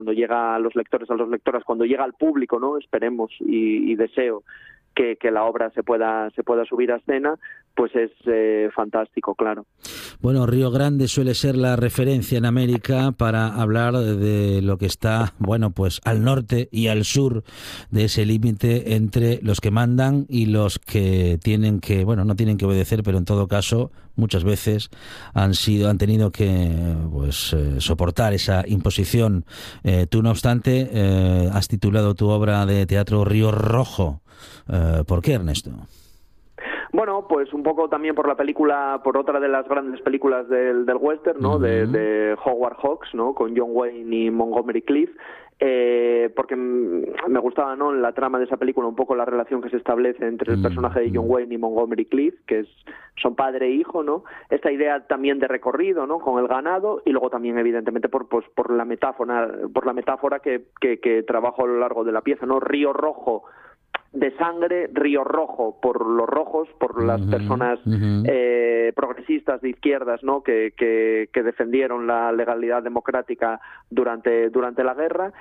cuando llega a los lectores, a las lectoras, cuando llega al público, ¿no? Esperemos y deseo que la obra se pueda subir a escena, pues es fantástico, claro. Bueno, Río Grande suele ser la referencia en América para hablar de lo que está, bueno, pues al norte y al sur de ese límite entre los que mandan y los que tienen que, bueno, no tienen que obedecer, pero en todo caso muchas veces han tenido que pues soportar esa imposición. Tú, no obstante, has titulado tu obra de teatro Río Rojo. ¿Por qué, Ernesto? Bueno, pues un poco también por la película, por otra de las grandes películas del western, ¿no? De Howard Hawks, ¿no? Con John Wayne y Montgomery Clift. Porque me gustaba, ¿no?, en la trama de esa película un poco la relación que se establece entre el personaje de John Wayne y Montgomery Clift, que son padre e hijo, ¿no? Esta idea también de recorrido, ¿no?, con el ganado, y luego también evidentemente por la metáfora que trabajo a lo largo de la pieza, ¿no? Río Rojo de sangre, Río Rojo por los rojos, por las personas progresistas de izquierdas, ¿no?, que defendieron la legalidad democrática durante la guerra,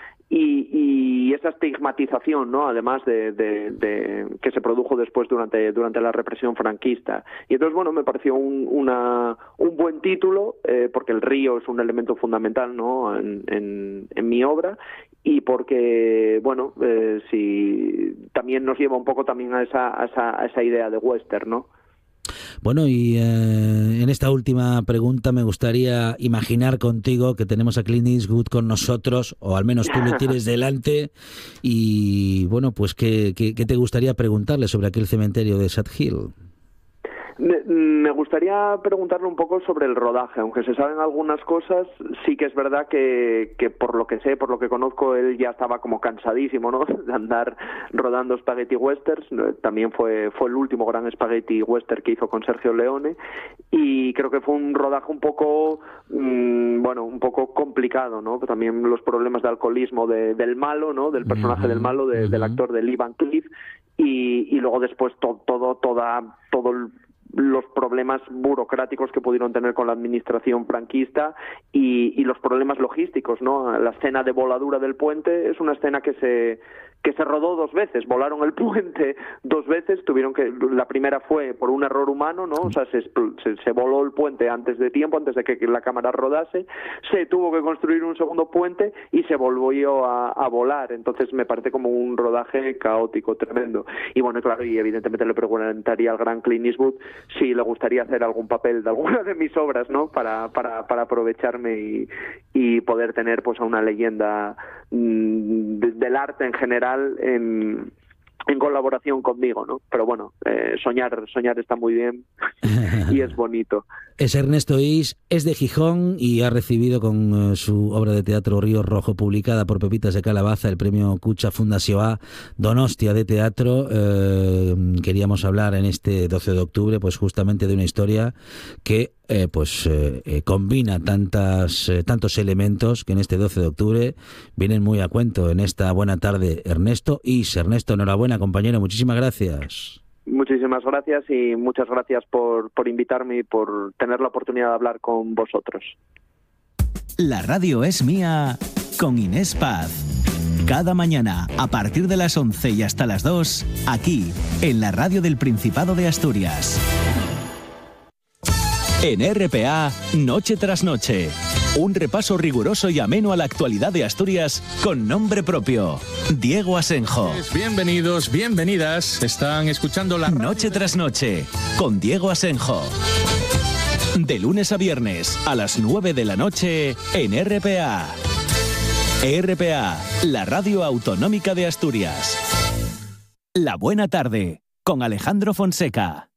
y esa estigmatización, ¿no?, además de que se produjo después durante la represión franquista. Y entonces, bueno, me pareció un buen título, porque el río es un elemento fundamental, ¿no?, en mi obra, y porque, bueno, si también nos lleva un poco también a esa idea de western, ¿no? Bueno, y en esta última pregunta me gustaría imaginar contigo que tenemos a Clint Eastwood con nosotros, o al menos tú lo tienes delante, y bueno, pues ¿qué te gustaría preguntarle sobre aquel cementerio de Sad Hill? Me gustaría preguntarle un poco sobre el rodaje, aunque se saben algunas cosas. Sí que es verdad que por lo que sé, por lo que conozco, él ya estaba como cansadísimo, ¿no?, de andar rodando spaghetti westerns. También fue el último gran spaghetti western que hizo con Sergio Leone, y creo que fue un rodaje un poco un poco complicado, ¿no? También los problemas de alcoholismo del malo, ¿no?, del personaje del malo, del actor de Lee Van Cleef, y luego después los problemas burocráticos que pudieron tener con la administración franquista y los problemas logísticos, ¿no? La escena de voladura del puente es una escena que se rodó 2 veces, volaron el puente 2 veces, la primera fue por un error humano, ¿no? O sea, se voló el puente antes de tiempo, antes de que la cámara rodase, se tuvo que construir un segundo puente y se volvió a volar. Entonces me parece como un rodaje caótico, tremendo. Y bueno, claro, y evidentemente le preguntaría al gran Clint Eastwood si le gustaría hacer algún papel de alguna de mis obras, ¿no?, para aprovecharme y poder tener pues a una leyenda del arte en general en colaboración conmigo, ¿no? Pero bueno, soñar está muy bien y es bonito. Es Ernesto Is, es de Gijón y ha recibido con su obra de teatro Río Rojo, publicada por Pepitas de Calabaza, el premio Cucha Fundació A Donostia de teatro. Queríamos hablar en este 12 de octubre pues justamente de una historia que combina tantos elementos que en este 12 de octubre vienen muy a cuento en esta buena tarde. Ernesto Is. Ernesto, enhorabuena, compañero, muchísimas gracias. Muchísimas gracias y muchas gracias por invitarme y por tener la oportunidad de hablar con vosotros. La radio es mía con Inés Paz. Cada mañana, a partir de las 11 y hasta las 2, aquí, en la radio del Principado de Asturias. En RPA, Noche tras Noche. Un repaso riguroso y ameno a la actualidad de Asturias con nombre propio. Diego Asenjo. Bienvenidos, bienvenidas. Están escuchando la Noche tras Noche con Diego Asenjo. De lunes a viernes a las 9 de la noche en RPA. RPA, la radio autonómica de Asturias. La buena tarde con Alejandro Fonseca.